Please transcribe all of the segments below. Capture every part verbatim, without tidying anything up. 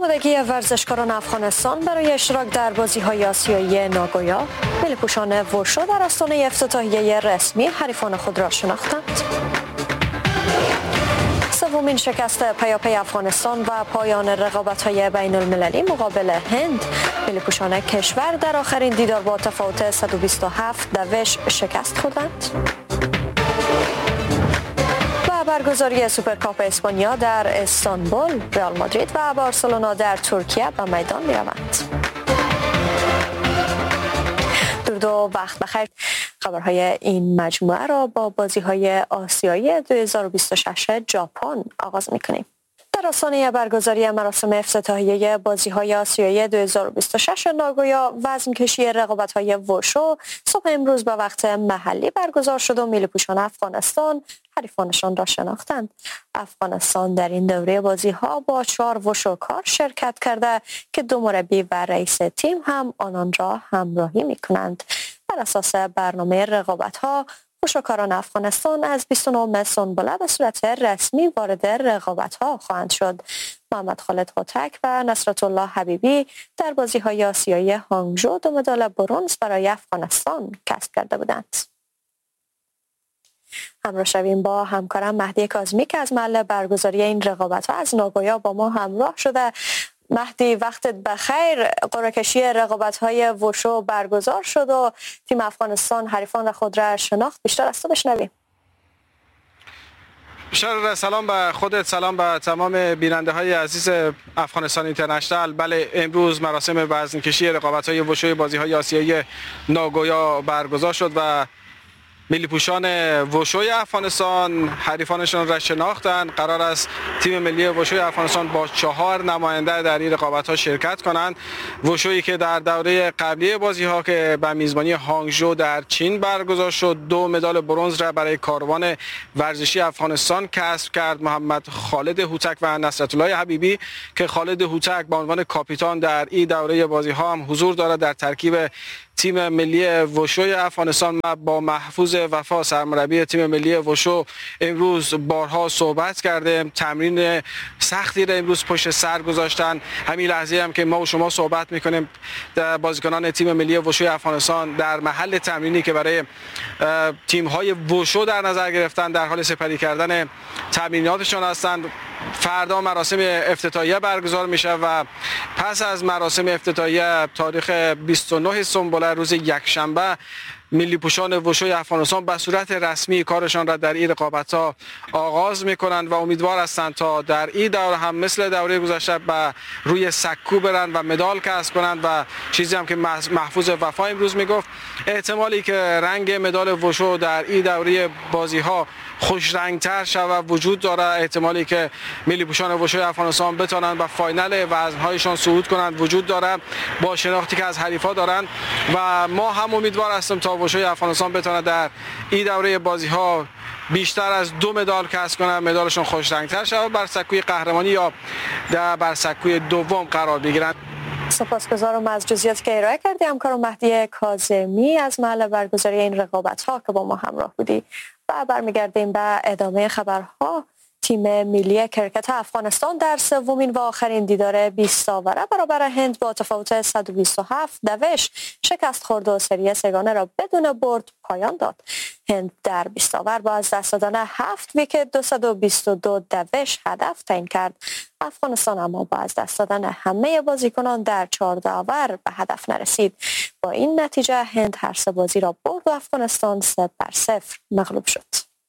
آمادگی ورزشکاران افغانستان برای اشتراک در بازی‌های آسیایی ناگویا. ملی‌پوشان وشو در آستانه افتتاحیه رسمی حریفان خود را شناختند. سومین شکست پیاپی افغانستان و پایان رقابت‌های بین‌المللی مقابل هند. ملی‌پوشان کشور در آخرین دیدار با تفاوت صد و بیست و هفت دوش شکست خوردند. برگزاری سوپرکاپ اسپانیا در استانبول، رئال مادرید و بارسلونا در ترکیه به میدان می‌روند. درود و وقت بخیر. خبرهای این مجموعه را با بازی‌های آسیایی دو هزار و بیست و شش ژاپن آغاز می‌کنیم. در آستانه برگزاری مراسم افتتاحیه بازی‌های آسیایی دو هزار و بیست و شش ناگویا، وزن‌کشی رقابت‌های وشو صبح امروز به وقت محلی برگزار شد و ملی‌پوشان افغانستان حریفانشان را شناختند. افغانستان در این دوره بازی‌ها با چهار وشوکار شرکت کرده که دو مربی و رئیس تیم هم آنان را همراهی می‌کنند. بر اساس برنامه رقابت‌ها، وشوکاران افغانستان از بیست و نهم سنبله به صورت رسمی وارد رقابت‌ها خواهند شد. محمد خالد هوتک و نصرت الله حبیبی در بازی‌های آسیایی هانگژو دو مدال برنز برای افغانستان کسب کرده بودند. همراه شویم با همکارم مهدی کاظمی که از محل برگزاری این رقابت‌ها از ناگویا با ما همراه شده. مهدی، وقتت بخیر. قرعه کشی رقابت‌های وشو برگزار شد و تیم افغانستان حریفان خود را شناخت. بیشتر از تو بشنویم. بیشتر سلام به خودت، سلام به تمام بیننده های عزیز افغانستان اینترنشنال. بله، امروز مراسم وزن‌کشی رقابت‌های وشوی بازی‌های آسیایی ناگویا برگزار شد و ملی‌پوشان وشوی افغانستان حریفانشان را شناختند. قرار است تیم ملی وشوی افغانستان با چهار نماینده در این رقابت‌ها شرکت کنند. وشویی که در دوره قبلی بازی‌ها که به میزبانی هانگژو در چین برگزار شد، دو مدال برنز را برای کاروان ورزشی افغانستان کسب کرد. محمد خالد هوتک و نصرت الله حبیبی که خالد هوتک به عنوان کاپیتان در این دوره بازی‌ها هم حضور دارد در ترکیب تیم ملی وشوی افغانستان، با محفوظ وفا سرمربی تیم ملی وشو امروز بارها صحبت کردیم. تمرین سختی را امروز پشت سر گذاشتن. همین لحظه هم که ما و شما صحبت میکنیم، بازیکنان تیم ملی وشوی افغانستان در محل تمرینی که برای تیم‌های وشو در نظر گرفتن در حال سپری کردن تمریناتشان هستند. فردا مراسم افتتاحیه برگزار میشه و پس از مراسم افتتاحیه تاریخ بیست و نه سنبله روز یکشنبه ملی‌پوشان وشوی افغانستان به صورت رسمی کارشان را در این رقابت‌ها آغاز می‌کنند و امیدوار هستند تا در این دوره هم مثل دوره گذشته به روی سکو برن و مدال کسب کنند. و چیزی هم که محفوظ وفا امروز میگفت، احتمالی که رنگ مدال وشو در این دوره بازی‌ها خوش رنگتر شود وجود داره. احتمالی که ملی‌پوشان وشوی افغانستان بتوانند به فاینال وزن‌هایشان صعود کنند وجود داره با شناختی که از حریفا دارند و ما هم امیدوار هستیم تا وشوی افغانستان بتواند در این دوره بازی‌ها بیشتر از دو مدال کسب کنند، مدالشون خوش رنگتر شود، بر سکوی قهرمانی یا در بر سکوی دوم قرار بگیرند. سپاسگزارم از جزئیاتی که ارائه کردی همکارم مهدی کاظمی از محل برگزاری این رقابت‌ها که با ما همراه بودی. و برمیگردیم به ادامه خبرها. تیم ملی کرکت افغانستان در سومین و آخرین دیدار بیست آوره برابر هند با تفاوت صد و بیست و هفت دوش شکست خورد و سری سگانه را بدون برد پایان داد. هند در بیست آور با از دست دادن هفت ویکت دویست و بیست و دو دوش هدف تعیین کرد. افغانستان اما با از دست دادن همه بازیکنان در چهارده آور به هدف نرسید. با این نتیجه هند هر سه بازی را برد و افغانستان سه بر صفر مغلوب شد.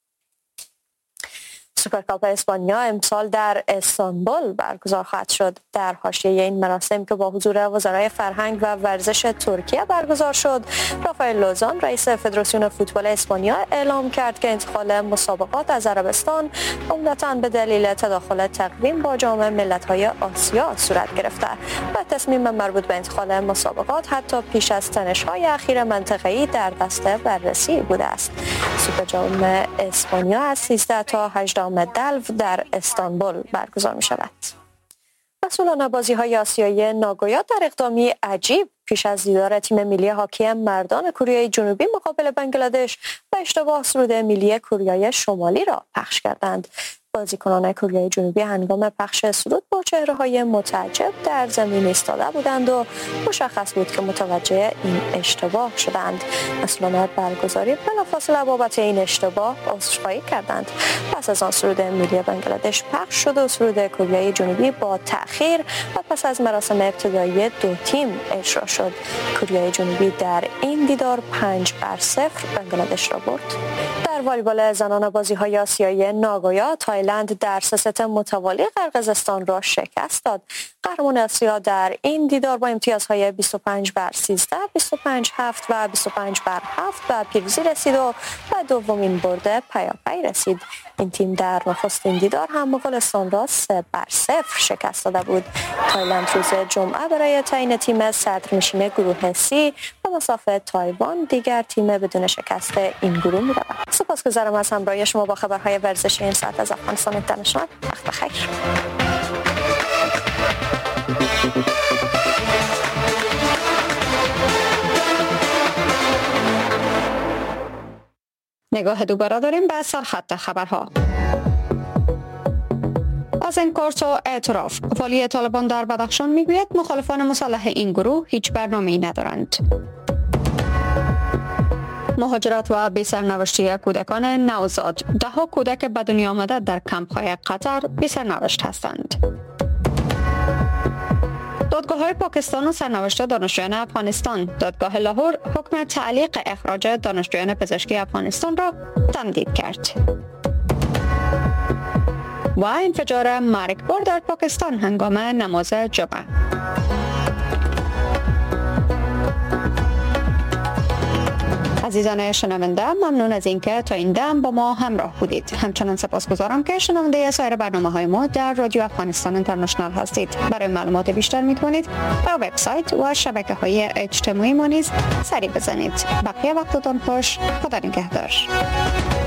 سوپرکاپ اسپانیا امسال در استانبول برگزار خواهد شد. در حاشیه این مراسم که با حضور وزرای فرهنگ و ورزش ترکیه برگزار شد، رافائل لوزان رئیس فدراسیون فوتبال اسپانیا اعلام کرد که انتقال مسابقات از عربستان عمدتاً به دلیل تداخل تقویم با جام ملت‌های آسیا صورت گرفته و تصمیم مربوط به انتقال مسابقات حتی پیش از تنش‌های اخیر منطقه‌ای در دست بررسی بوده است. سوپر جام اسپانیا از سیزده تا هجده دلو در استانبول برگزار می شود. مسئولان بازی‌های آسیایی ناگویا در اقدامی عجیب پیش از دیدار تیم ملی هاکی مردان کره جنوبی مقابل بنگلادش به اشتباه سرود ملی کره شمالی را پخش کردند. بازیکنان کره جنوبی هنگام پخش سرود با با چهره های متعجب در زمین ایستاده بودند و مشخص بود که متوجه این اشتباه شدند. مسئولان برگزاری بلافاصله بابت این اشتباه عذرخواهی کردند. پس از آن سرود ملی بنگلادش پخش شد و سرود کره جنوبی با تأخیر و پس از مراسم ابتدایی دو تیم اجرا شد. کره جنوبی در این دیدار پنج بر صفر بنگلادش را برد. در والیبال زنان بازی‌های آسیایی ناگویا، تایلند در سه ست متوالی قرقیزستان را شکست داد. قهرمان آسیا در این دیدار با امتیازهای بیست و پنج بر سیزده، بیست و پنج هفت و بیست و پنج بر هفت به پیروزی رسید و به دومین برد پیاپی رسید. این تیم در نخستین دیدار هم مغولستان را سه بر صفر شکست داده بود. تایلند روز جمعه برای تعیین تیم صدرنشین گروه سی به مسافت تایوان دیگر تیم بدون شکست این گروه می‌رود. سپاسگزارم از همراهی شما با خبرهای ورزشی این ساعت از افغانستان اینترنشنال. وقت بخیر. نگاه دوباره داریم به سرخط خبرها. از انکارت و اعتراف، والی طالبان در بدخشان میگوید مخالفان مسلح این گروه هیچ برنامه‌ای ندارند. مهاجرت و بی‌سرنوشتی کودکان نوزاد، ده ها کودک به دنیا آمده در کمپ‌های قطر بی‌سرنوشت هستند. دادگاه‌های پاکستان و سرنوشت دانشجویان افغانستان، دادگاه لاهور حکم تعلیق اخراج دانشجویان پزشکی افغانستان را تمدید کرد. و انفجار مرگبار در پاکستان هنگام نماز جمعه. عزیزان شنونده، ممنون از اینکه تا این دم با ما همراه بودید. همچنان سپاسگزارم که شنونده سایر برنامه‌های ما در رادیو افغانستان اینترنشنال هستید. برای معلومات بیشتر میتونید به وبسایت و شبکه‌های اجتماعی ما نیز سری بزنید. بقیه وقتتان خوش. خدا نگهدار.